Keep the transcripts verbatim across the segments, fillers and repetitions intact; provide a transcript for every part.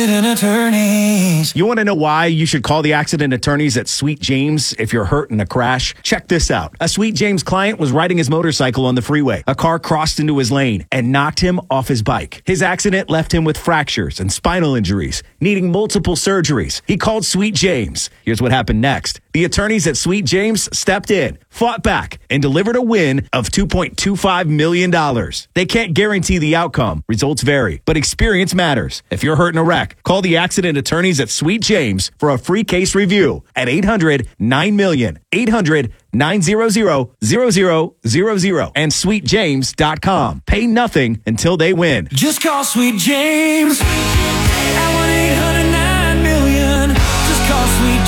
Attorneys. You want to know why you should call the accident attorneys at Sweet James if you're hurt in a crash? Check this out. A Sweet James client was riding his motorcycle on the freeway. A car crossed into his lane and knocked him off his bike. His accident left him with fractures and spinal injuries, needing multiple surgeries. He called Sweet James. Here's what happened next. The attorneys at Sweet James stepped in, fought back, and delivered a win of two point two five million dollars. They can't guarantee the outcome. Results vary, but experience matters. If you're hurt in a wreck, call the accident attorneys at Sweet James for a free case review at eight hundred nine million, eight hundred nine hundred, zero zero zero zero, and sweet james dot com. Pay nothing until they win. Just call Sweet James at one eight hundred nine million. Just call Sweet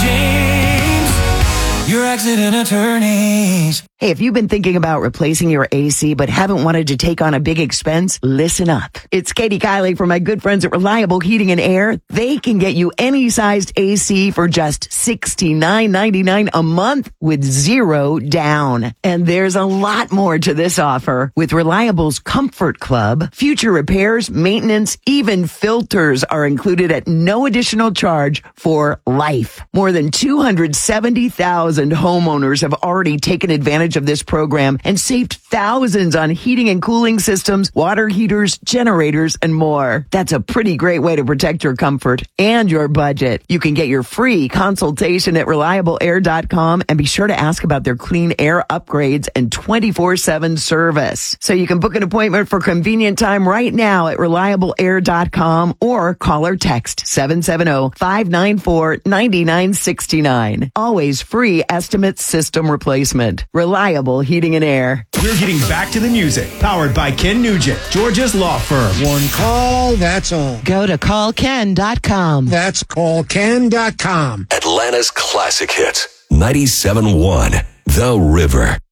James, your accident attorneys. Hey, if you've been thinking about replacing your A C but haven't wanted to take on a big expense, listen up. It's Katie Kiley from my good friends at Reliable Heating and Air. They can get you any sized A C for just sixty-nine ninety-nine a month with zero down. And there's a lot more to this offer. With Reliable's Comfort Club, future repairs, maintenance, even filters are included at no additional charge for life. More than two hundred seventy thousand homeowners have already taken advantage of this program and saved thousands on heating and cooling systems, water heaters, generators, and more. That's a pretty great way to protect your comfort and your budget. You can get your free consultation at reliable air dot com and be sure to ask about their clean air upgrades and twenty-four seven service. So you can book an appointment for convenient time right now at reliable air dot com or call or text seven seven zero, five nine four, nine nine six nine. Always free estimate system replacement. Reliable Heating and Air. We're getting back to the music. Powered by Ken Nugent, Georgia's law firm. One call, that's all. Go to call ken dot com. That's call ken dot com. Atlanta's classic hits. ninety-seven point one The River.